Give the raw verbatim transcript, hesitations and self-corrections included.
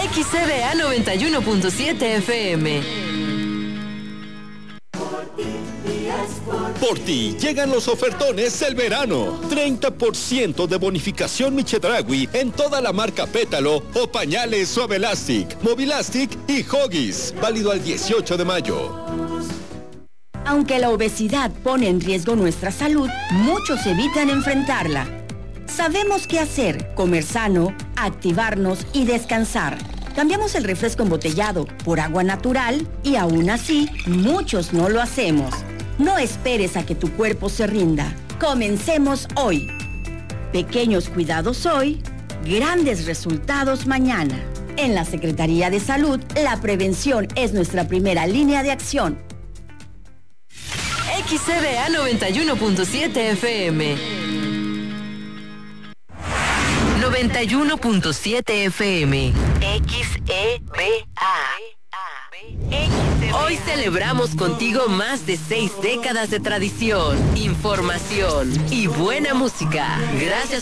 X C B A noventa y uno punto siete F M. Por ti llegan los ofertones del verano. treinta por ciento de bonificación Michedragui en toda la marca Pétalo o pañales Suavelastic, Movilastic y Huggies. Válido al dieciocho de mayo. Aunque la obesidad pone en riesgo nuestra salud, muchos evitan enfrentarla. Sabemos qué hacer: comer sano, activarnos y descansar. Cambiamos el refresco embotellado por agua natural y aún así, muchos no lo hacemos. No esperes a que tu cuerpo se rinda. Comencemos hoy. Pequeños cuidados hoy, grandes resultados mañana. En la Secretaría de Salud, la prevención es nuestra primera línea de acción. X C B A noventa y uno punto siete F M. noventa y uno punto siete F M. X E B A. Hoy celebramos contigo más de seis décadas de tradición, información y buena música. Gracias